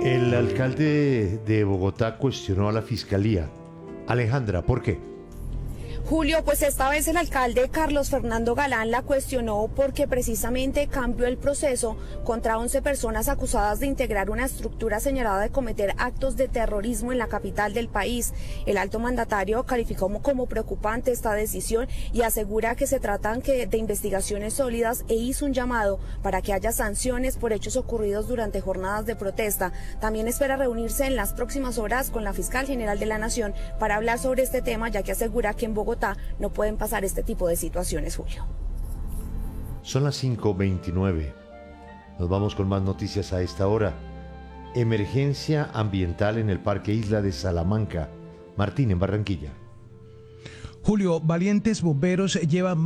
El alcalde de Bogotá cuestionó a la fiscalía. Alejandra, ¿por qué? Julio, pues esta vez el alcalde Carlos Fernando Galán la cuestionó porque precisamente cambió el proceso contra 11 personas acusadas de integrar una estructura señalada de cometer actos de terrorismo en la capital del país. El alto mandatario calificó como preocupante esta decisión y asegura que se tratan de investigaciones sólidas e hizo un llamado para que haya sanciones por hechos ocurridos durante jornadas de protesta. También espera reunirse en las próximas horas con la fiscal general de la Nación para hablar sobre este tema, ya que asegura que en Bogotá no pueden pasar este tipo de situaciones, Julio. Son las 5:29. Nos vamos con más noticias a esta hora. Emergencia ambiental en el Parque Isla de Salamanca. Martín, en Barranquilla. Julio, valientes bomberos llevan